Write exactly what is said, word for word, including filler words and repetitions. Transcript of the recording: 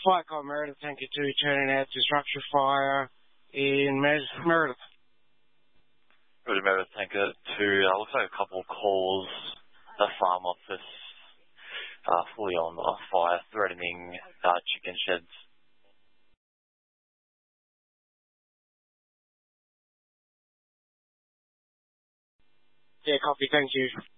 Flight Call Meredith, thank you two, turning out to structure fire in Mer- Meredith. Really, Meredith, thank you two. Uh, looks like a couple of calls. The farm office uh, fully on uh, fire, threatening uh, chicken sheds. Yeah, copy, thank you.